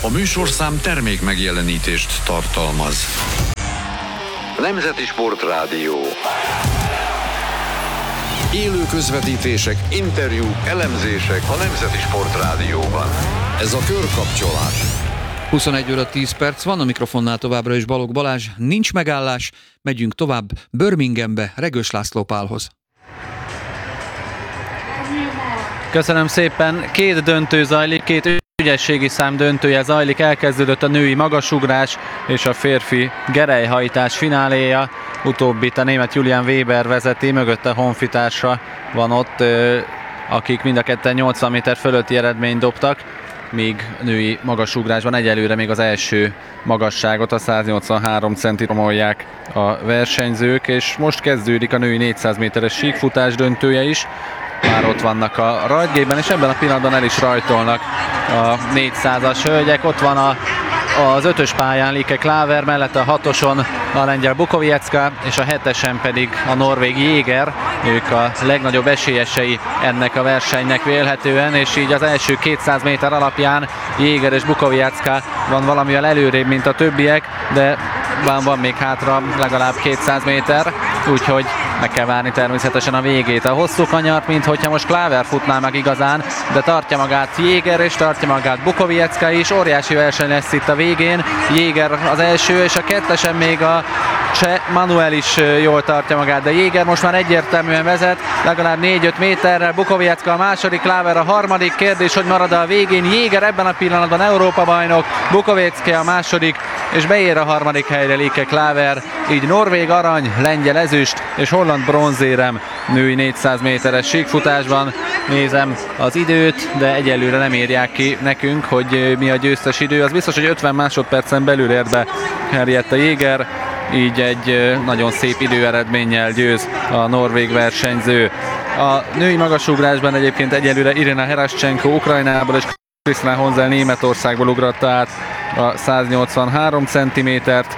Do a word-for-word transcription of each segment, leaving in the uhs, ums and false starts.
A műsorszám termék megjelenítést tartalmaz. Nemzeti Sportrádió. Élő közvetítések, interjúk, elemzések a Nemzeti Sportrádióban. Ez a Körkapcsolás. huszonegy óra tíz perc van, a mikrofonnál továbbra is Balogh Balázs. Nincs megállás, megyünk tovább Birminghambe, Regős László Pálhoz. Köszönöm szépen. Két döntő zajlik, két ügyességi szám döntője zajlik. Elkezdődött a női magasugrás és a férfi gerelyhajtás fináléja. Utóbbit a német Julian Weber vezeti, mögötte honfitársa van ott, akik mind a ketten nyolcvan méter fölötti eredményt dobtak, míg női magasugrásban egyelőre még az első magasságot, a száznyolcvanhárom centit romolják a versenyzők, és most kezdődik a női négyszáz méteres síkfutás döntője is. Már ott vannak a rajtgépben, és ebben a pillanatban el is rajtolnak a négyszázas hölgyek. Ott van a, az ötös pályán Lieke Klaver, mellette a hatoson a lengyel Bukowiecka, és a hetesen pedig a norvég Jéger. Ők a legnagyobb esélyesei ennek a versenynek vélhetően, és így az első kétszáz méter alapján Jéger és Bukowiecka van valamivel előrébb, mint a többiek, de van, van még hátra legalább kétszáz méter, úgyhogy meg kell várni természetesen a végét. A hosszú kanyart, mint hogyha most Klaver futná meg igazán, de tartja magát Jéger és tartja magát Bukowiecka is. Óriási verseny lesz itt a végén. Jéger az első, és a kettesen még a cseh Manuel is jól tartja magát, de Jéger most már egyértelműen vezet, legalább négy-öt méterrel. Bukowiecka a második, Klaver a harmadik. Kérdés, hogy marad a végén. Jéger ebben a pillanatban Európa-bajnok, Bukowiecka a második, és beér a harmadik helyre Lieke Klaver. Így norvég arany, lengyel ezüst és holland bronzérem női négyszáz méteres síkfutásban. Nézem az időt, de egyelőre nem írják ki nekünk, hogy mi a győztes idő. Az biztos, hogy ötven másodpercen belül ért be Henrietta Jéger, így egy nagyon szép időeredménnyel győz a norvég versenyző. A női magasugrásban egyébként egyelőre Irina Heraszcsenko Ukrajnából és Krisztina Honzel Németországból ugratta át a száznyolcvanhárom centimétert,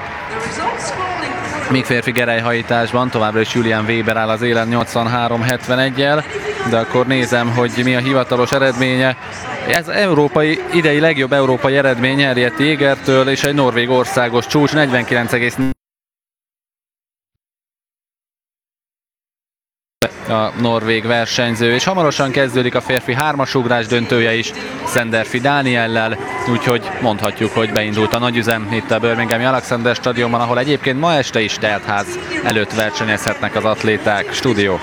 míg férfi gerelyhajtásban továbbra is Julian Weber áll az élen nyolcvanhárom hetveneggyel, de akkor nézem, hogy mi a hivatalos eredménye. Ez európai, idei legjobb európai eredmény Henriette Jégertől, és egy norvég országos csúcs, negyvenkilenc egész négy a norvég versenyző, és hamarosan kezdődik a férfi hármasugrás döntője is Szenderfi Dániellel, úgyhogy mondhatjuk, hogy beindult a nagyüzem itt a Birminghami Alexander stadionban, ahol egyébként ma este is teltház előtt versenyezhetnek az atléták. Stúdió.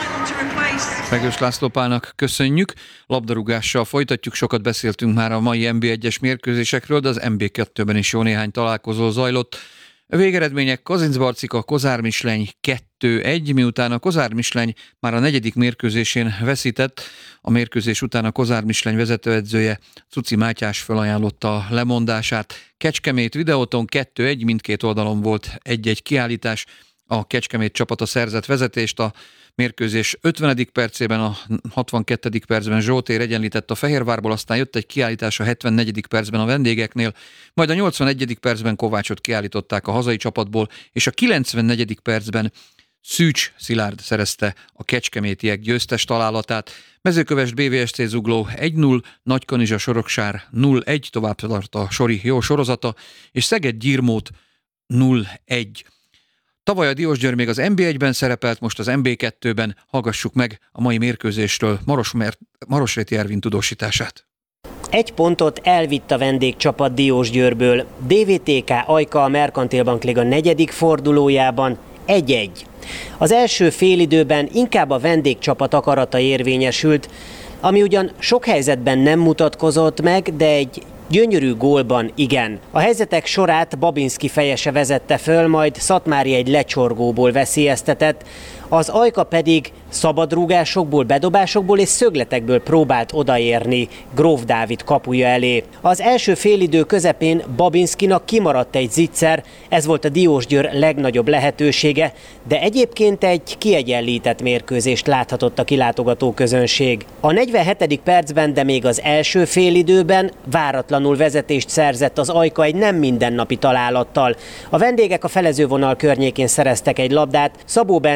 Regős László Pálnak köszönjük. Labdarúgással folytatjuk, sokat beszéltünk már a mai en bé egyes mérkőzésekről, de az en bé kettőben is jó néhány találkozó zajlott. A végeredmények: Kazincbarcika, Kozár Misleny kettő egy, miután a Kozár Misleny már a negyedik mérkőzésén veszített. A mérkőzés után a Kozár Misleny vezetőedzője Cuci Mátyás felajánlotta a lemondását. Kecskemét Videóton kettő egy, mindkét oldalon volt egy-egy kiállítás. A Kecskemét csapata szerzett vezetést, a mérkőzés ötvenedik percében, a hatvankettedik percben Zsoltér egyenlített a Fehérvárból, aztán jött egy kiállítás a hetvennegyedik percben a vendégeknél, majd a nyolcvanegyedik percben Kovácsot kiállították a hazai csapatból, és a kilencvennegyedik percben Szűcs Szilárd szerezte a kecskemétiek győztes találatát. Mezőkövesd bé vé es cé Zugló egy null, Nagykanizsa Soroksár nulla egy, tovább tart a sori jó sorozata, és Szeged Gyirmót nulla egy. Tavaly a Diósgyőr még az en bé egyben szerepelt, most az en bé kettőben. Hallgassuk meg a mai mérkőzésről Maros, Marosréti Ervin tudósítását. Egy pontot elvitt a vendégcsapat Diósgyőrből. dé vé té ká Ajka a Merkantil Bank Liga negyedik fordulójában egy egy. Az első félidőben inkább a vendégcsapat akarata érvényesült, ami ugyan sok helyzetben nem mutatkozott meg, de egy gyönyörű gólban igen. A helyzetek sorát Babinski fejese vezette föl, majd Szatmári egy lecsorgóból veszélyeztetett, az Ajka pedig szabadrúgásokból, bedobásokból és szögletekből próbált odaérni Gróf Dávid kapuja elé. Az első félidő közepén Babinskinak kimaradt egy zicser, ez volt a Diósgyőr legnagyobb lehetősége, de egyébként egy kiegyenlített mérkőzést láthatott a kilátogató közönség. A negyvenhetedik percben, de még az első félidőben váratlanul vezetést szerzett az Ajka egy nem mindennapi találattal. A vendégek a felezővonal környékén szereztek egy labdát, Szabó Bence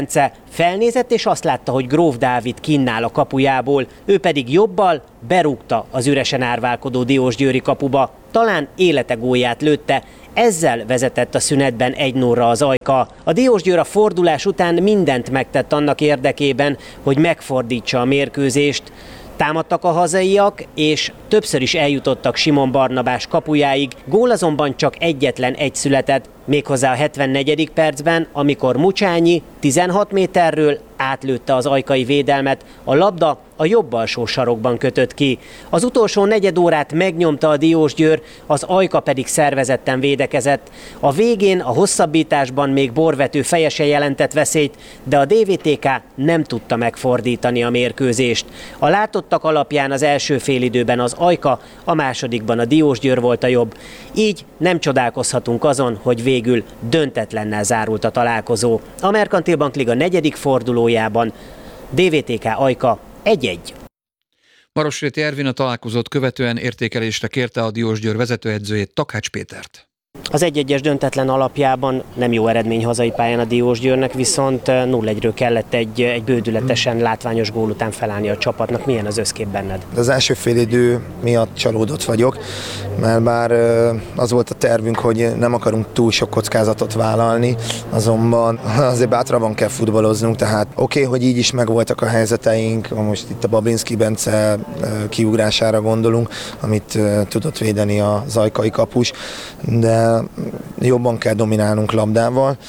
felnézett és azt látta, hogy Gróf Dávid kinn áll a kapujából, ő pedig jobbal berúgta az üresen árválkodó diósgyőri kapuba, talán élete gólját lőtte, ezzel vezetett a szünetben egy nullra az Ajka. A Diósgyőr a fordulás után mindent megtett annak érdekében, hogy megfordítsa a mérkőzést. Támadtak a hazaiak, és többször is eljutottak Simon Barnabás kapujáig, gól azonban csak egyetlen egy született, méghozzá a hetvennegyedik percben, amikor Mucsányi tizenhat méterről átlőtte az ajkai védelmet, a labda a jobb alsó sarokban kötött ki. Az utolsó negyed órát megnyomta a Diósgyőr, az Ajka pedig szervezetten védekezett. A végén a hosszabbításban még Borvető fejese jelentett veszélyt, de a dé vé té ká nem tudta megfordítani a mérkőzést. A látottak alapján az első félidőben az Ajka, a másodikban a Diósgyőr volt a jobb. Így nem csodálkozhatunk azon, hogy végül döntetlennel zárult a találkozó. A Merkantil Bank Liga negyedik fordulójában dé vé té ká Ajka egy-egy. Marosréti Ervin a találkozót követően értékelésre kérte a Diósgyőr vezetőedzőjét, Takács Pétert. Az egy-egyes döntetlen alapjában nem jó eredmény hazai pályán a Diósgyőrnek, viszont nulla egyről kellett egy, egy bődületesen látványos gól után felállni a csapatnak. Milyen az összkép benned? Az első félidő miatt csalódott vagyok, mert bár az volt a tervünk, hogy nem akarunk túl sok kockázatot vállalni, azonban azért bátrabban kell futballoznunk, tehát oké, okay, hogy így is megvoltak a helyzeteink, most itt a Babinski Bence kiugrására gondolunk, amit tudott védeni az ajkai kapus, de jobban kell dominálnunk labdával.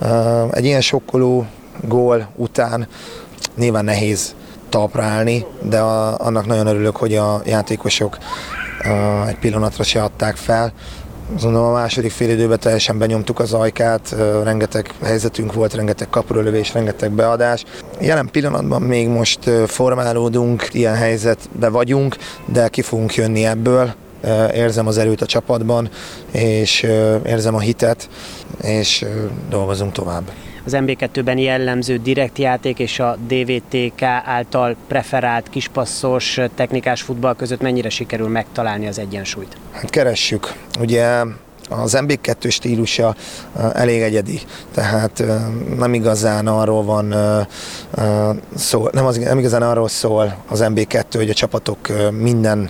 Egy ilyen sokkoló gól után nyilván nehéz talpra állni, de annak nagyon örülök, hogy a játékosok egy pillanatra se adták fel. Azonban a második félidőben teljesen benyomtuk az Ajkát, rengeteg helyzetünk volt, rengeteg kapurölövés, rengeteg beadás. Jelen pillanatban még most formálódunk, ilyen helyzetben vagyunk, de ki fogunk jönni ebből. Érzem az erőt a csapatban, és érzem a hitet, és dolgozunk tovább. Az em bé kettőben jellemző direkt játék és a dé vé té ká által preferált kispasszos technikás futball között mennyire sikerül megtalálni az egyensúlyt? Hát keressük. Ugye az em bé kettő stílusa elég egyedi, tehát nem igazán arról van szó, nem, az, nem igazán arról szól az em bé kettő, hogy a csapatok minden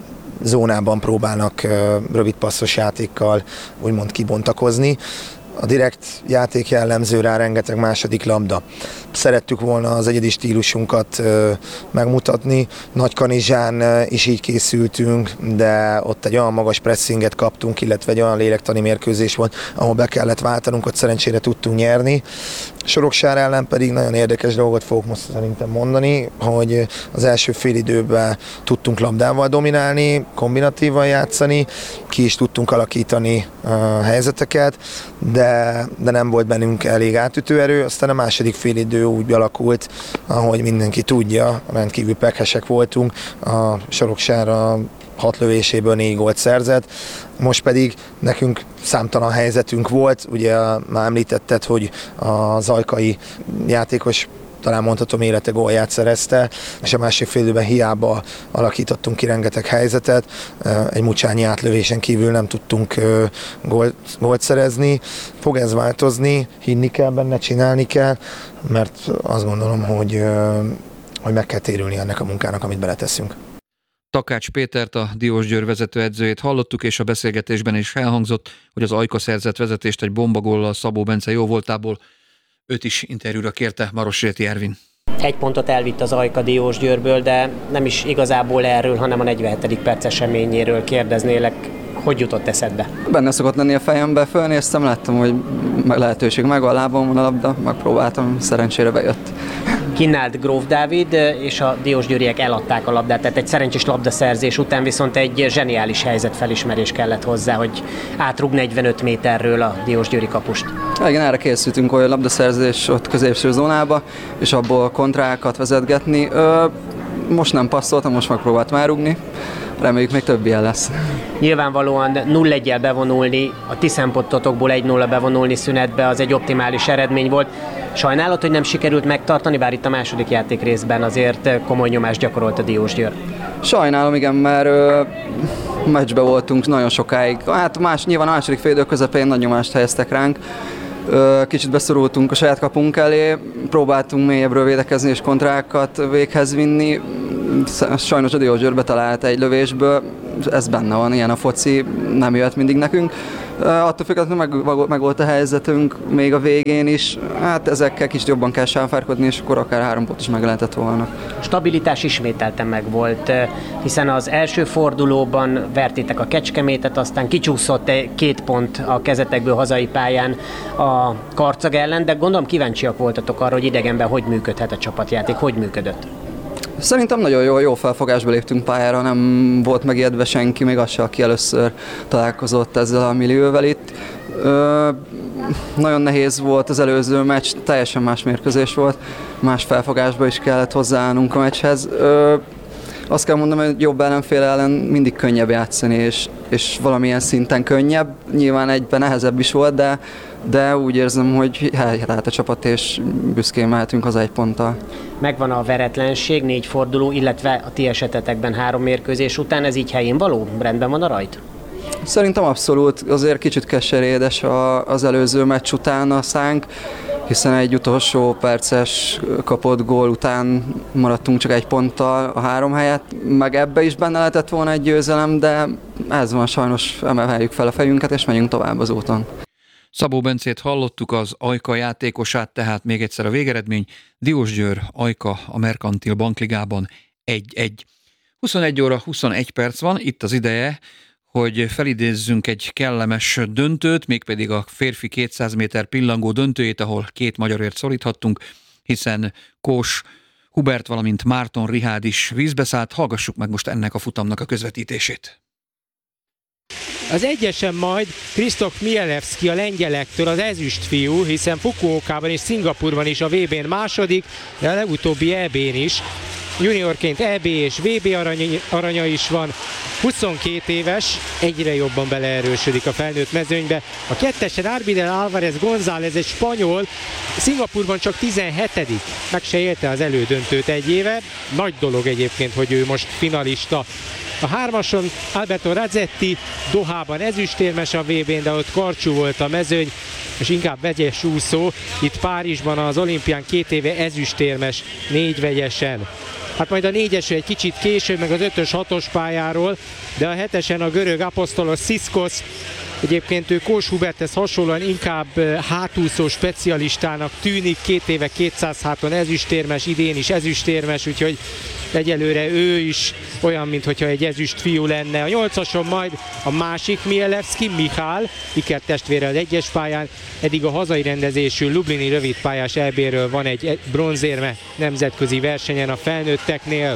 zónában próbálnak rövid passzos játékkal úgymond kibontakozni. A direkt játék jellemző rá rengeteg második labda. Szerettük volna az egyedi stílusunkat megmutatni. Nagykanizsán is így készültünk, de ott egy olyan magas pressinget kaptunk, illetve egy olyan lélektani mérkőzés volt, ahol be kellett váltanunk, ott szerencsére tudtunk nyerni. Soroksár ellen pedig nagyon érdekes dolgot fogok most szerintem mondani, hogy az első fél időben tudtunk labdával dominálni, kombinatívan játszani, ki is tudtunk alakítani uh, helyzeteket, de, de nem volt bennünk elég átütő erő, aztán a második fél idő úgy alakult, ahogy mindenki tudja, rendkívül pekhesek voltunk, a Soroksár a hat lövéséből négy gólt szerzett, most pedig nekünk számtalan helyzetünk volt, ugye már említetted, hogy az ajkai játékos talán mondhatom élete gólját szerezte, és a másik fél időben hiába alakítottunk ki rengeteg helyzetet, egy Mucsányi átlövésen kívül nem tudtunk gólt, gólt szerezni. Fog ez változni, hinni kell benne, csinálni kell, mert azt gondolom, hogy, hogy meg kell térülni ennek a munkának, amit beleteszünk. Takács Pétert, a Diósgyőr vezetőedzőjét hallottuk, és a beszélgetésben is elhangzott, hogy az Ajka szerzett vezetést egy bombagóllal Szabó Bence jóvoltából. Őt is interjúra kérte Marosréti Ervin. Egy pontot elvitt az Ajka Diósgyőrből, de nem is igazából erről, hanem a negyvenhetedik perc eseményéről kérdeznélek. Hogy jutott eszedbe? Benne szokott lenni a fejembe, fölnéztem, láttam, hogy lehetőség megvan, a lábam van a labda, megpróbáltam, szerencsére bejött. Kínált Gróf Dávid, és a diósgyőriek eladták a labdát, tehát egy szerencsés labdaszerzés után viszont egy zseniális helyzetfelismerés kellett hozzá, hogy átrúg negyvenöt méterről a diósgyőri kapust. Igen, erre készültünk, hogy a labdaszerzés ott középső zónába, és abból kontrákat vezetgetni. Most nem passzoltam, most megpróbáltam elrúgni. Reméljük, még több ilyen lesz. Nyilvánvalóan nulla egyel bevonulni, a ti szempontotokból egy nulla bevonulni szünetbe, az egy optimális eredmény volt. Sajnálod, hogy nem sikerült megtartani, bár itt a második játék részben azért komoly nyomást gyakorolt a Diósgyőr? Sajnálom, igen, mert ö, meccsbe voltunk nagyon sokáig. Hát más, nyilván a második fél idő közepén nagy nyomást helyeztek ránk, Kicsit beszorultunk a saját kapunk elé, próbáltunk mélyebbről védekezni és kontrákat véghez vinni. Sajnos a Diós Győr talált egy lövésből, ez benne van, ilyen a foci, nem jött mindig nekünk. Attól függetlenül meg, meg volt a helyzetünk még a végén is, hát ezekkel kicsit jobban kell sáfárkodni, és akkor akár három pont is meg lehetett volna. Stabilitás ismételten meg volt, hiszen az első fordulóban vertétek a Kecskemétet, aztán kicsúszott két pont a kezetekből hazai pályán a Karcag ellen, de gondolom kíváncsiak voltatok arra, hogy idegenben hogy működhet a csapatjáték, hogy működött. Szerintem nagyon jó, jó felfogásba léptünk pályára, nem volt megijedve senki, még az se, aki először találkozott ezzel a millióvel itt. Ö, nagyon nehéz volt az előző meccs, teljesen más mérkőzés volt, más felfogásba is kellett hozzáállnunk a meccshez. Ö, azt kell mondanom, hogy jobb ellenfél ellen mindig könnyebb játszani, és, és valamilyen szinten könnyebb. Nyilván egyben nehezebb is volt, de, de úgy érzem, hogy helyreállt a csapat, és büszkén mehetünk haza egy ponttal. Megvan a veretlenség, négy forduló, illetve a ti esetetekben három mérkőzés után, ez így helyén való? Rendben van a rajt? Szerintem abszolút, azért kicsit keserédes az előző meccs után a szánk, hiszen egy utolsó perces kapott gól után maradtunk csak egy ponttal a három helyet, meg ebbe is benne lehetett volna egy győzelem, de ez van, sajnos emeljük fel a fejünket és megyünk tovább az úton. Szabó Bencét hallottuk, az Ajka játékosát, tehát még egyszer a végeredmény. Diósgyőr, Ajka a Merkantil Bankligában egy egy. huszonegy óra huszonegy perc van, itt az ideje, hogy felidézzünk egy kellemes döntőt, mégpedig a férfi kétszáz méter pillangó döntőjét, ahol két magyarért szoríthattunk, hiszen Kós Hubert, valamint Márton Rihád is vízbe szállt. Hallgassuk meg most ennek a futamnak a közvetítését. Az egyesen majd Krisztof Mielewski a lengyelektől az ezüst fiú, hiszen Fukuokában és Szingapurban is a vé bén második, de a legutóbbi é bén is. Juniorként é bé és vé bé arany, aranya is van, huszonkét éves, egyre jobban beleerősödik a felnőtt mezőnybe. A kettesen Arbidel Álvarez González, egy spanyol, Szingapurban csak tizenhetedik, meg se élte az elődöntőt egy éve. Nagy dolog egyébként, hogy ő most finalista. A hármason Alberto Razzetti, Dohában ezüstérmes a vé bén, de ott karcsú volt a mezőny, és inkább vegyes úszó. Itt Párizsban az olimpián két éve ezüstérmes, négy vegyesen. Hát majd a négyesről egy kicsit később, meg az ötös hatos pályáról, de a hetesen a görög Apostolos Sziszkosz. Egyébként ő Kós Huberthez hasonlóan inkább hátúszó specialistának tűnik, két éve kétszáz háton ezüstérmes, idén is ezüstérmes, úgyhogy egyelőre ő is olyan, mintha egy ezüst fiú lenne. A nyolcason majd a másik Mielewski, Michál, ikertestvére az egyes pályán, eddig a hazai rendezésű lublini rövidpályás é béről van egy bronzérme nemzetközi versenyen a felnőtteknél.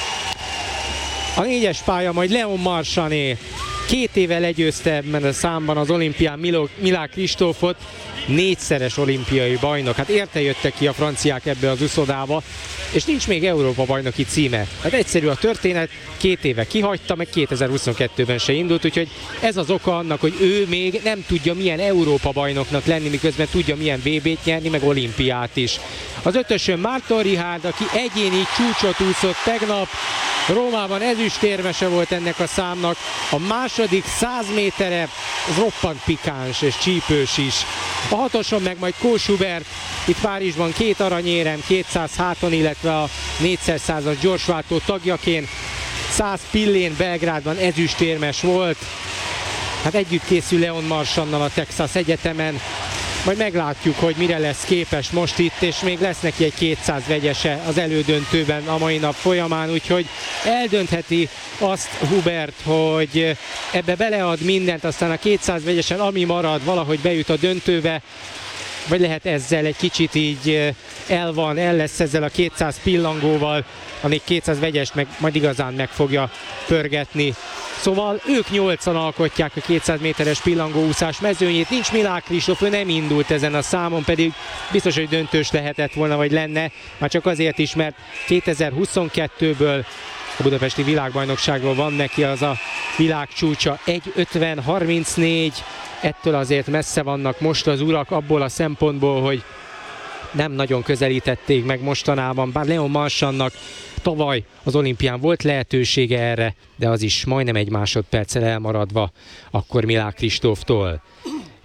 A négyes pálya majd Leon Marsané. Két éve legyőzte ebben a számban az olimpián Milák Kristófot, négyszeres olimpiai bajnok. Hát érte jöttek ki a franciák ebbe az uszodába, és nincs még Európa bajnoki címe. Hát egyszerű a történet, két éve kihagyta, meg kétezer-huszonkettőben se indult, úgyhogy ez az oka annak, hogy ő még nem tudja milyen Európa bajnoknak lenni, miközben tudja milyen vé bét nyerni, meg olimpiát is. Az ötösön Márton Richárd, aki egyéni csúcsot úszott tegnap, Rómában ezüstérmese volt ennek a számnak, a második száz métere az roppant pikáns és csípős is. A hatoson meg majd Kós Hubert, itt Párizsban két aranyérem, kétszáz háton, illetve a négyszerszázas gyorsváltó tagjaként, száz pillén Belgrádban ezüstérmes volt. Hát együtt készül Leon Marsannal a Texas Egyetemen, majd meglátjuk, hogy mire lesz képes most itt, és még lesz neki egy kétszáz vegyese az elődöntőben a mai nap folyamán, úgyhogy eldöntheti azt Hubert, hogy ebbe belead mindent, aztán a kétszáz vegyesen, ami marad, valahogy bejut a döntőbe, vagy lehet ezzel egy kicsit így el van, el lesz ezzel a kétszáz pillangóval, amíg kétszáz vegyest meg majd igazán meg fogja pörgetni. Szóval ők nyolcan alkotják a kétszáz méteres pillangóúszás mezőnyét, nincs Milák Kristóf, ő nem indult ezen a számon, pedig biztos, hogy döntős lehetett volna, vagy lenne, már csak azért is, mert kétezer-huszonkettőből a budapesti világbajnokságról van neki az a világcsúcsa, egy ötven harmincnégy, ettől azért messze vannak most az urak abból a szempontból, hogy nem nagyon közelítették meg mostanában, bár Leon Marsannak tavaly az olimpián volt lehetősége erre, de az is majdnem egy másodperccel elmaradva akkor Milák Kristóftól.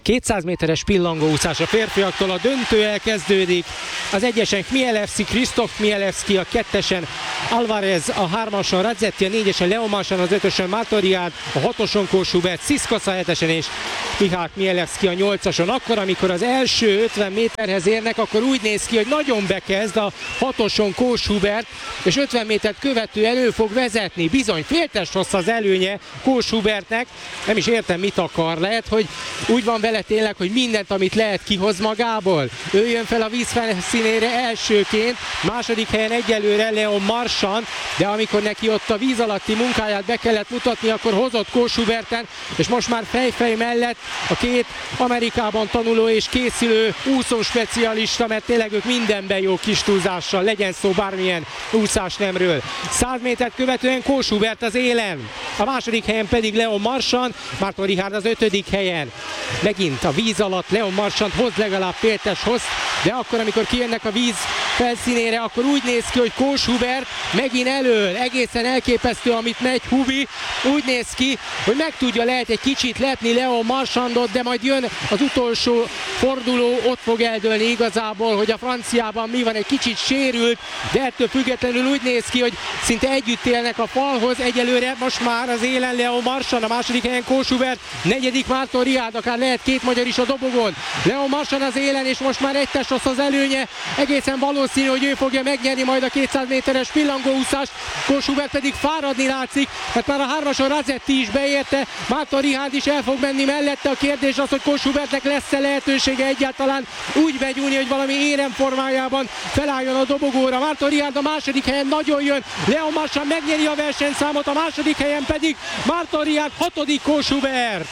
kétszáz méteres pillangóúszás a férfiaktól, a döntő elkezdődik. Az egyesen Chmielewski, Krzysztof Chmielewski, a kettesen Alvarez, a hármason Radzetti, a négyesen Leo Marchand, az ötösen Marton-Richard, a hatoson Kós Hubert, Sziszkosz a hetesen és Michal Chmielewski a nyolcason. Akkor, amikor az első ötven méterhez érnek, akkor úgy néz ki, hogy nagyon bekezd a hatoson Kós Hubert, és ötven métert követő elő fog vezetni. Bizony, féltest rossz az előnye Kós Hubertnek. Nem is értem, mit akar. Lehet, hogy úgy van vele tényleg, hogy mindent, amit lehet, kihoz magából. Ő jön fel a víz felszínére elsőként, második helyen egyelőre Leo Marchand, de amikor neki ott a víz alatti munkáját be kellett mutatni, akkor hozott Kós Huberten, és most már fejfej mellett a két Amerikában tanuló és készülő úszó specialista, mert tényleg ők mindenben jó kis túlzással, legyen szó bármilyen úszásnemről. száz métert követően Kós Hubert az élen, a második helyen pedig Leo Marchand, Marton-Richard az ötödik helyen. Megint a víz alatt Leo Marchand hoz legalább féltes hoz, de akkor, amikor kijönnek a víz felszínére, akkor úgy néz ki, hogy Kós Hubert megint elől, egészen elképesztő, amit megy Hubi, úgy néz ki, hogy meg tudja lehet egy kicsit lepni Leo Marchandot, de majd jön az utolsó forduló, ott fog eldőlni igazából, hogy a franciában mi van, egy kicsit sérült, de ettől függetlenül úgy néz ki, hogy szinte együtt élnek a falhoz. Egyelőre most már az élen Leo Marchand, a második helyen Kós Hubert, negyedik Marton-Richard, akár lehet két magyar is a dobogon. Leo Marchand az élen, és most már egy test rossz az előnye, egészen valószínű, hogy ő fogja megnyerni majd a kétszáz méteres pillangóúszást, Kós Hubert pedig fáradni látszik, mert már a hármason Radzetti is beérte, Marton-Richard is el fog menni mellette. A kérdés az, hogy Kós Hubertnek lesz-e lehetősége egyáltalán úgy begyúlni, hogy valami éremformájában felálljon a dobogóra. Marton-Richard a második helyen nagyon jön, Leo Marchand megnyeri a versenyszámot, a második helyen pedig Marton-Richard, hatodik Kós Hubert.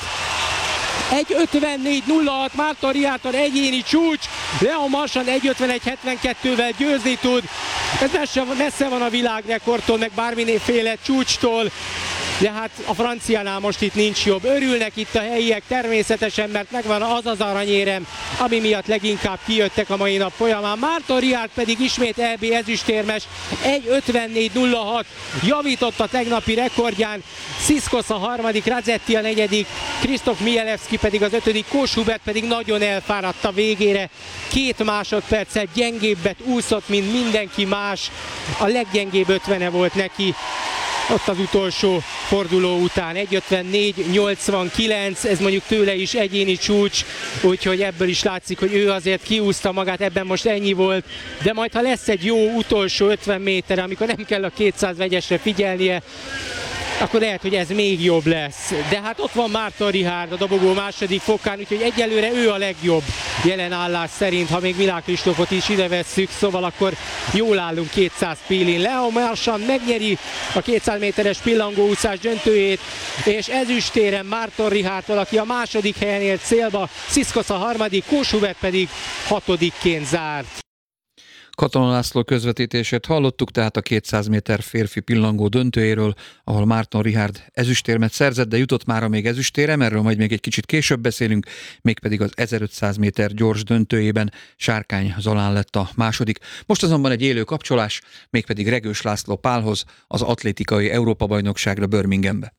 egy ötvennégy nulla hat Marton-Richardtól egyéni csúcs, Leo Marchand egy ötvenegy hetvenkettővel győzni tud. Ez messze, messze van a világrekordtól, meg bármiféle csúcstól, de hát a franciánál most itt nincs jobb. Örülnek itt a helyiek természetesen, mert megvan az az aranyérem, ami miatt leginkább kijöttek a mai nap folyamán. Marton-Richard pedig ismét é bé ezüstérmes, egy ötvennégy nulla hat javított a tegnapi rekordján. Sziszkosz a harmadik, Radzetti a negyedik, Krzysztof Chmielewski pedig az ötödik, Kós Hubert pedig nagyon elfáradt a végére. Két másodpercet gyengébbet úszott, mint mindenki más. A leggyengébb ötvene volt neki ott az utolsó forduló után. egy ötvennégy nyolcvankilenc, ez mondjuk tőle is egyéni csúcs, úgyhogy ebből is látszik, hogy ő azért kiúszta magát, ebben most ennyi volt, de majd ha lesz egy jó utolsó ötven méter, amikor nem kell a kétszáz vegyesre figyelnie, akkor lehet, hogy ez még jobb lesz. De hát ott van Marton-Richard a dobogó második fokán, úgyhogy egyelőre ő a legjobb jelen állás szerint, ha még Milák Kristófot is ide vesszük, szóval akkor jól állunk kétszáz pillin. Leo Marchand megnyeri a kétszáz méteres pillangóúszás döntőjét, és ezüstéren Marton-Richardtól, aki a második helyen ért célba, Sziszkosz a harmadik, Kós Hubert pedig hatodikként zárt. Katona László közvetítését hallottuk, tehát a kétszáz méter férfi pillangó döntőjéről, ahol Marton-Richard ezüstérmet szerzett, de jutott mára még ezüstérem, erről majd még egy kicsit később beszélünk, mégpedig az ezerötszáz méter gyors döntőjében Sárkány Zolán lett a második. Most azonban egy élő kapcsolás, mégpedig Regős László Pálhoz, az atlétikai Európa-bajnokságra Birminghambe.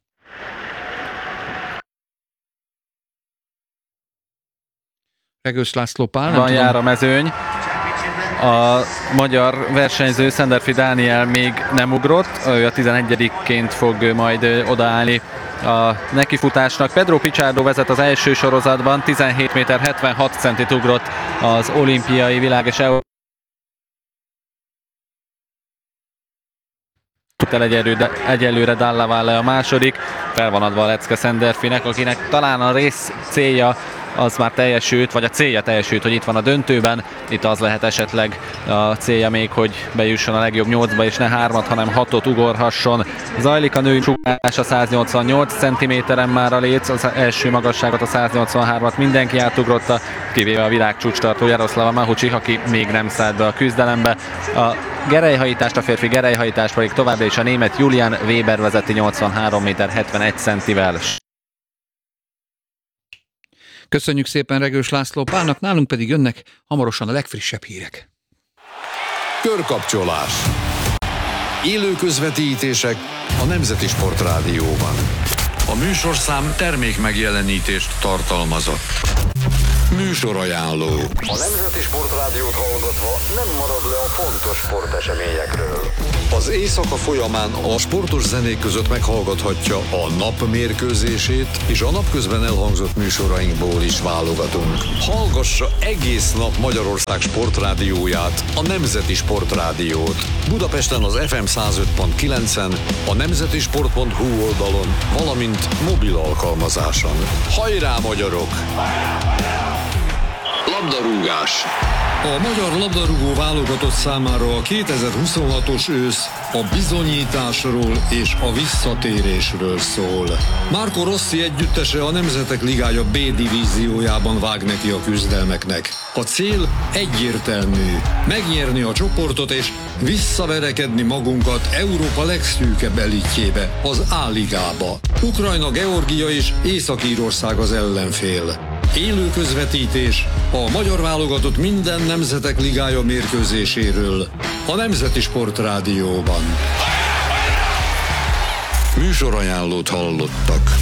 Regős László Pál, van jár a mezőny. A magyar versenyző Szenderfi Dániel még nem ugrott, ő a tizenegyedikként fog majd odaállni a nekifutásnak. Pedro Pichardo vezet az első sorozatban, tizenhét méter hetvenhat centit ugrott az olimpiai világ és Európa. Egyelőre, egyelőre Dalla Valle a második, fel van adva a lecke Szenderfinek, akinek talán a rész célja az már teljesült, vagy a célja teljesült, hogy itt van a döntőben. Itt az lehet esetleg a célja még, hogy bejusson a legjobb nyolcba, és ne hármat, hanem hatot ugorhasson. Zajlik a női sugása, száznyolcvannyolc centiméteren már a léc, az első magasságot, a száznyolcvanhármat mindenki átugrotta, kivéve a világcsúcstartó Jaroszlava Mahucsi, aki még nem szállt be a küzdelembe. A gerelyhajítást, a férfi gerelyhajítást pedig továbbra is a német Julian Weber vezeti nyolcvanhárom méter hetvenegy centivel. Köszönjük szépen Regős László Pálnak, nálunk pedig jönnek hamarosan a legfrissebb hírek. Körkapcsolás. Élő közvetítések a Nemzeti Sportrádióban. A műsorszám termék megjelenítést tartalmazott. Műsorajánló. A Nemzeti Sportrádiót hallgatva nem marad le a fontos sporteseményekről. Az éjszaka folyamán a sportos zenék között meghallgathatja a nap mérkőzését, és a napközben elhangzott műsorainkból is válogatunk. Hallgassa egész nap Magyarország sportrádióját, a Nemzeti Sportrádiót. Budapesten az ef em száz öt pont kilencen, a nemzetisport pont hu oldalon, valamint mobil alkalmazáson. Hajrá, magyarok! Labdarúgás. A magyar labdarúgó válogatott számára a kétezer-huszonhatos ősz a bizonyításról és a visszatérésről szól. Marco Rossi együttese a Nemzetek Ligája B divíziójában vág neki a küzdelmeknek. A cél egyértelmű: megnyerni a csoportot és visszaverekedni magunkat Európa legszűkebb elitjébe, az A-ligába. Ukrajna, Georgia és Észak-Írország az ellenfél. Élő közvetítés a magyar válogatott minden Nemzetek Ligája mérkőzéséről a Nemzeti Sportrádióban. Műsorajánlót hallottak.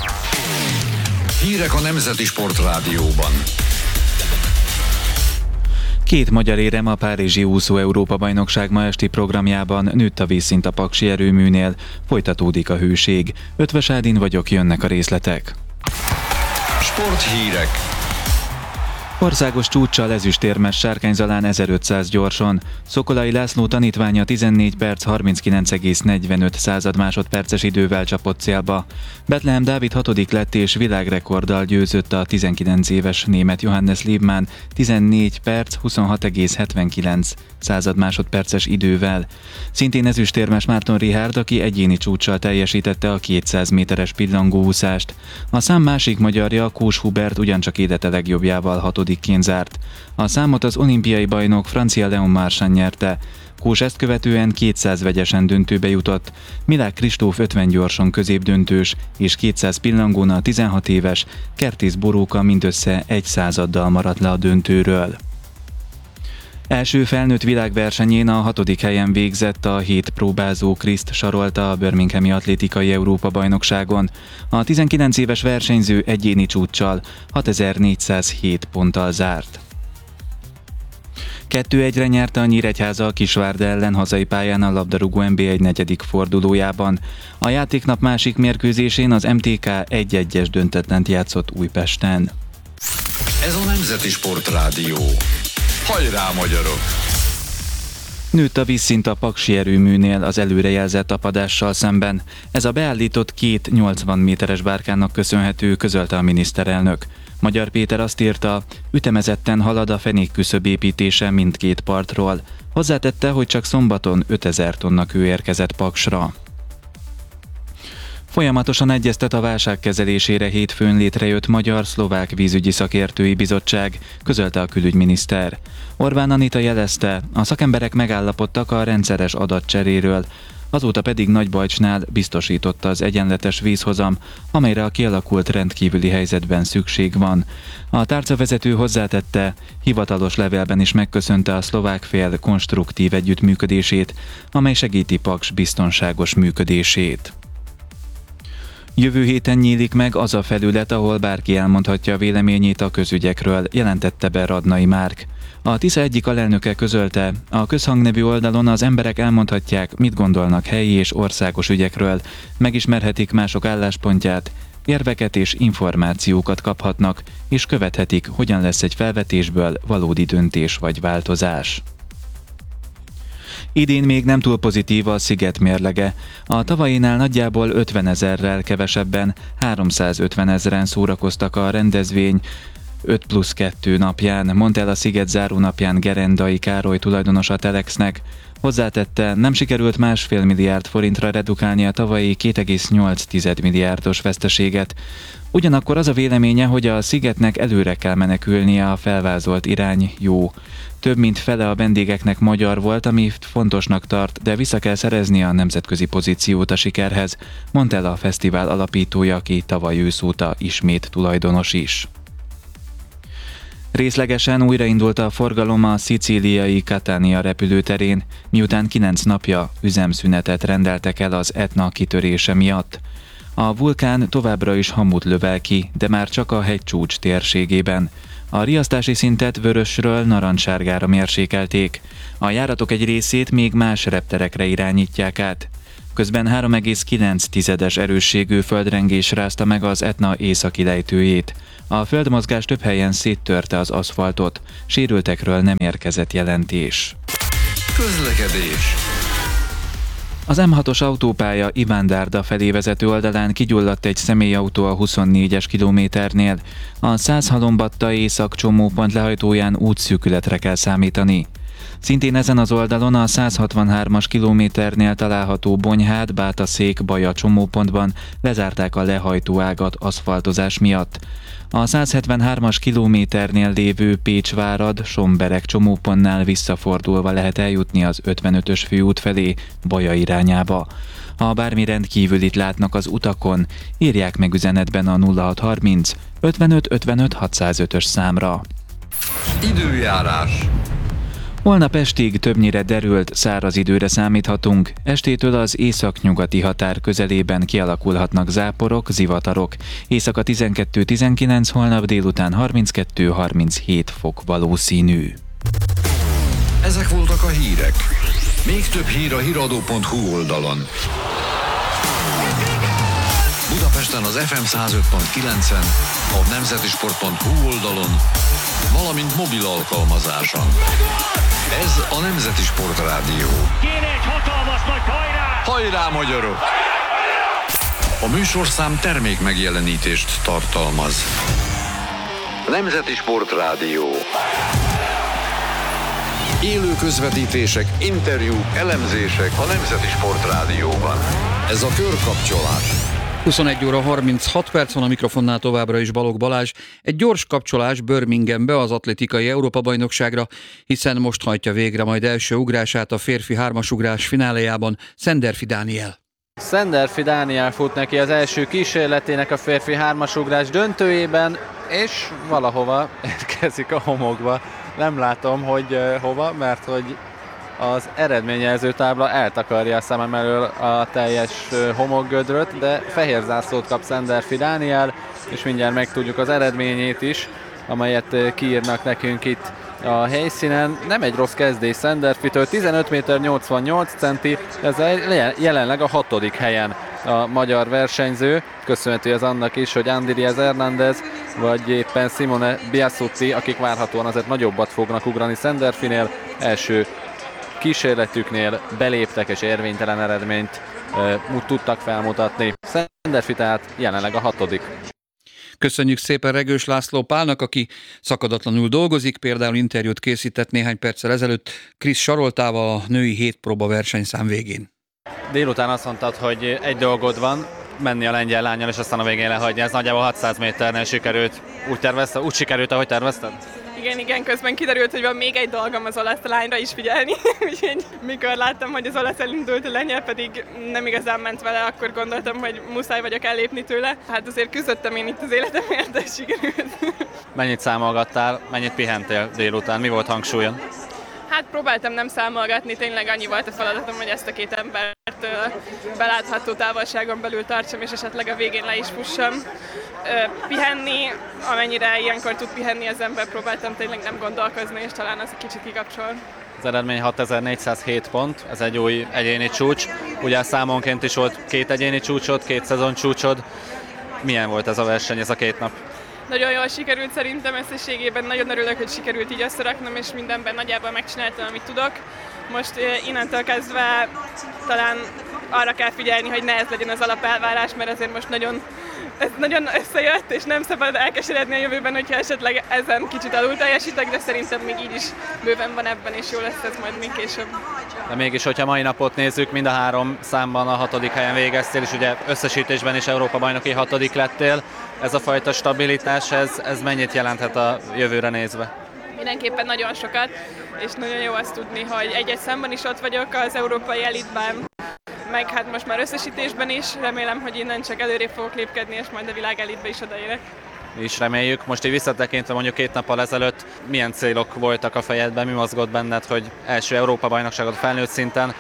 Hírek a Nemzeti Sportrádióban. Két magyar érem a párizsi úszó Európa-bajnokság ma esti programjában nőtt a vízszint a paksi erőműnél, folytatódik a hőség. Ötvös Ádin vagyok, jönnek a részletek. Sporthírek. Országos csúccsal ezüstérmes Sárkány Zalán ezerötszáz gyorson. Szokolai László tanítványa tizennégy perc harminckilenc egész negyvenöt század másodperces idővel csapott célba. Betlehem Dávid hatodik lett és világrekorddal győzött a tizenkilenc éves német Johannes Liebmann tizennégy perc huszonhat egész hetvenkilenc század másodperces idővel. Szintén ezüstérmes Márton Richárd, aki egyéni csúccsal teljesítette a kétszáz méteres pillangóúszást. A szám másik magyarja, Kós Hubert ugyancsak élete legjobbjával hatodikként zárt. A számot az olimpiai bajnok francia Léon Marchand nyerte. Kós ezt követően kétszáz vegyesen döntőbe jutott, Milák Kristóf ötven gyorson középdöntős, és kétszáz pillangón a tizenhat éves Kertész Boróka mindössze egy századdal maradt le a döntőről. Első felnőtt világversenyén a hatodik helyen végzett a hét próbázó Kriszt Sarolta a Birminghami Atlétikai Európa-bajnokságon. A tizenkilenc éves versenyző egyéni csúccsal hatezer-négyszázhét ponttal zárt. kettő egyre nyerte a Nyíregyháza a Kisvárda ellen hazai pályán a labdarúgó en bé egy negyedik fordulójában. A játéknap másik mérkőzésén az em té ká egy egyes döntetlent játszott Újpesten. Ez a Nemzeti Sportrádió. Hajrá, magyarok! Nőtt a vízszint a paksi erőműnél az előrejelzett apadással szemben. Ez a beállított két nyolcvan méteres bárkának köszönhető, közölte a miniszterelnök. Magyar Péter azt írta, ütemezetten halad a fenék küszöb építése mindkét partról. Hozzátette, hogy csak szombaton ötezer tonna kő érkezett Paksra. Folyamatosan egyeztet a válság kezelésére hétfőn létrejött Magyar-Szlovák Vízügyi Szakértői Bizottság, közölte a külügyminiszter. Orbán Anita jelezte, a szakemberek megállapodtak a rendszeres adatcseréről, azóta pedig Nagybajcsnál biztosította az egyenletes vízhozam, amelyre a kialakult rendkívüli helyzetben szükség van. A tárcavezető hozzátette, hivatalos levélben is megköszönte a szlovák fél konstruktív együttműködését, amely segíti Paks biztonságos működését. Jövő héten nyílik meg az a felület, ahol bárki elmondhatja a véleményét a közügyekről, jelentette be Radnai Márk. A Tisza egyik alelnöke közölte, a Közhang nevű oldalon az emberek elmondhatják, mit gondolnak helyi és országos ügyekről, megismerhetik mások álláspontját, érveket és információkat kaphatnak, és követhetik, hogyan lesz egy felvetésből valódi döntés vagy változás. Idén még nem túl pozitív a Sziget mérlege. A tavalyinál nagyjából ötvenezerrel kevesebben, háromszázötven ezeren szórakoztak a rendezvény öt plusz kettő napján, mondta el a Sziget zárónapján Gerendai Károly tulajdonos a Telexnek. Hozzátette, nem sikerült másfél milliárd forintra redukálni a tavalyi két egész nyolc milliárdos veszteséget. Ugyanakkor az a véleménye, hogy a Szigetnek előre kell menekülnie, a felvázolt irány jó. Több mint fele a vendégeknek magyar volt, amit fontosnak tart, de vissza kell szerezni a nemzetközi pozíciót a sikerhez, mondta el a fesztivál alapítója, aki tavaly ősz óta ismét tulajdonos is. Részlegesen újraindult a forgalom a szicíliai Catania repülőterén, miután kilenc napja üzemszünetet rendeltek el az Etna kitörése miatt. A vulkán továbbra is hamut lövel ki, de már csak a hegycsúcs térségében. A riasztási szintet vörösről narancssárgára mérsékelték. A járatok egy részét még más repterekre irányítják át. Közben három egész kilenc tizedes erősségű földrengés rázta meg az Etna északi lejtőjét. A földmozgás több helyen széttörte az aszfaltot. Sérültekről nem érkezett jelentés. Közlekedés. Az em hatos autópálya Iván-Dárda felé vezető oldalán kigyulladt egy személyautó a huszonnégyes kilométernél. A Százhalombatta észak csomópont lehajtóján útszűkületre kell számítani. Szintén ezen az oldalon a százhatvanhármas kilométernél található Bonyhád, Bátaszék, Baja csomópontban lezárták a lehajtóágat aszfaltozás miatt. A százhetvenhármas kilométernél lévő Pécsvárad, Somberek csomópontnál visszafordulva lehet eljutni az ötvenötös főút felé, Baja irányába. Ha bármi rendkívülit látnak az utakon, írják meg üzenetben a nulla hatszázharminc ötvenöt ötvenöt hatszázötös számra. Időjárás. Holnap estig többnyire derült, száraz időre számíthatunk. Estétől az északnyugati határ közelében kialakulhatnak záporok, zivatarok. Éjszaka tizenkettő tizenkilenc, holnap délután harminckettő harminchét fok valószínű. Ezek voltak a hírek. Még több hír a híradó pont hu oldalon. Budapesten az ef em száz öt pont kilencen, a nemzetisport pont hu oldalon, valamint mobil alkalmazáson. Ez a Nemzeti Sport Rádió. Kéne egy hatalmas nagy hajrá! Hajrá, magyarok! A műsorszám termék megjelenítést tartalmaz. Nemzeti Sport Rádió. Élő közvetítések, interjúk, elemzések a Nemzeti Sport Rádióban. Ez a körkapcsolás. huszonegy óra harminchat perc van, a mikrofonnál továbbra is Balogh Balázs. Egy gyors kapcsolás Birminghambe az atlétikai Európa-bajnokságra, hiszen most hajtja végre majd első ugrását a férfi hármasugrás fináléjában Szenderfi Dániel. Szenderfi Dániel fut neki az első kísérletének a férfi hármasugrás döntőjében, és valahova érkezik a homokba. Nem látom, hogy uh, hova, mert hogy az eredményjelző tábla eltakarja a szemem elől a teljes homokgödröt, de fehér zászlót kap Szenderfi Dániel, és mindjárt megtudjuk az eredményét is, amelyet kiírnak nekünk itt a helyszínen. Nem egy rossz kezdés Szenderfitől, tizenöt méter nyolcvannyolc centi, ez jelenleg a hatodik helyen a magyar versenyző, köszönhető az annak is, hogy Andiriez Hernández vagy éppen Simone Biasutti, akik várhatóan azért nagyobbat fognak ugrani Szenderfinél, első kísérletüknél beléptek és érvénytelen eredményt e, tudtak felmutatni. Szenderfi tehát jelenleg a hatodik. Köszönjük szépen Regős László Pálnak, aki szakadatlanul dolgozik, például interjút készített néhány perccel ezelőtt Krisz Saroltával a női hétpróba versenyszám végén. Délután azt mondtad, hogy egy dolgod van, menni a lengyel lánnyal, és aztán a végén lehagyni. Ez nagyjából hatszáz méternél sikerült. Úgy tervezted? Úgy sikerült, ahogy tervezted? Igen, igen, közben kiderült, hogy van még egy dolgom az olasz lányra is figyelni, úgyhogy mikor láttam, hogy az olasz elindult, a lengyel pedig nem igazán ment vele, akkor gondoltam, hogy muszáj vagyok ellépni tőle. Hát azért küzdöttem én itt az életemért, de sikerült. Mennyit számolgattál, mennyit pihentél délután, mi volt hangsúlyon? Hát próbáltam nem számolgatni, tényleg annyi volt a feladatom, hogy ezt a két embert belátható távolságon belül tartsam, és esetleg a végén le is fussam. Pihenni, amennyire ilyenkor tud pihenni az ember, próbáltam tényleg nem gondolkozni, és talán az egy kicsit kikapcsol. Az eredmény hatezer-négyszázhét pont, ez egy új egyéni csúcs. Ugye számonként is volt két egyéni csúcsod, két szezon csúcsod. Milyen volt ez a verseny, ez a két nap? Nagyon jól sikerült szerintem összességében, nagyon örülök, hogy sikerült így összeraknom, és mindenben nagyjából megcsináltam, amit tudok. Most innentől kezdve talán arra kell figyelni, hogy ne ez legyen az alapelvárás, mert azért most nagyon, ez nagyon összejött, és nem szabad elkeseredni a jövőben, hogyha esetleg ezen kicsit alul teljesítek, de szerintem még így is bőven van ebben, és jó lesz ez majd még később. De mégis, hogyha mai napot nézzük, mind a három számban a hatodik helyen végeztél, és ugye összesítésben is Európa-bajnoki hatodik lettél. Ez a fajta stabilitás, ez, ez mennyit jelenthet a jövőre nézve? Mindenképpen nagyon sokat, és nagyon jó azt tudni, hogy egy-egy számban is ott vagyok az európai elitben, meg hát most már összesítésben is. Remélem, hogy innen csak előrébb fogok lépkedni, és majd a világ elitbe is odaérek. Mi is reméljük. Most így visszatekintve mondjuk két nappal ezelőtt, milyen célok voltak a fejedben, mi mozgott benned, hogy első Európa-bajnokságot felnőtt szinten,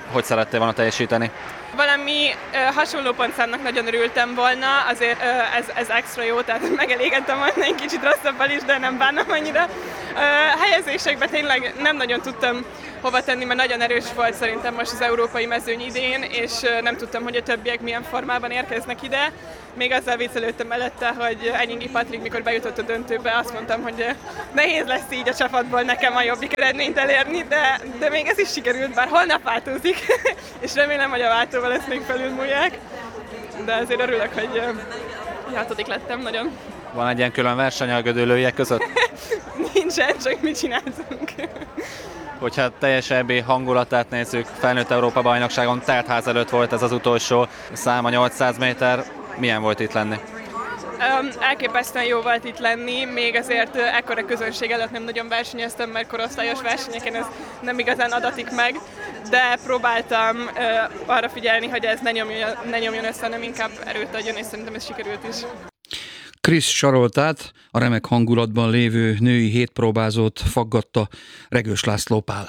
hogy szerettél volna teljesíteni? Valami ö, hasonló pontszámnak nagyon örültem volna, azért ö, ez, ez extra jó, tehát megelégedtem volna egy kicsit rosszabbal is, de nem bánom annyira. Ö, helyezésekben tényleg nem nagyon tudtam hova tenni, mert nagyon erős volt szerintem most az európai mezőny idén, és ö, nem tudtam, hogy a többiek milyen formában érkeznek ide. Még azzal viccelődtem mellette, hogy Enyingi Patrik, mikor bejutott a döntőbe, azt mondtam, hogy nehéz lesz így a csapatból nekem a jobbik eredményt elérni, de, de még ez is sikerült, bár holnap változik, és remélem, hogy a váltóval ezt még felülmúlják. De azért örülök, hogy hatodik lettem nagyon. Van egy ilyen külön verseny a gödöllőiek között? Nincsen, csak mit csináltunk. Hogyha teljes é bé hangulatát nézzük, felnőtt Európa bajnokságon teltház előtt volt ez az utolsó száma, nyolcszáz méter. Milyen volt itt lenni? Um, elképesztően jó volt itt lenni, még azért uh, ekkora közönség előtt nem nagyon versenyeztem, mert korosztályos versenyeken ez nem igazán adatik meg, de próbáltam uh, arra figyelni, hogy ez ne nyomjon, ne nyomjon össze, nem inkább erőt adjon, és szerintem ez sikerült is. Krisz Saroltát, a remek hangulatban lévő női hétpróbázót faggatta Regős László Pál.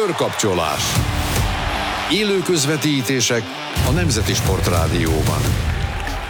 Körkapcsolás. Élő közvetítések a Nemzeti Sportrádióban.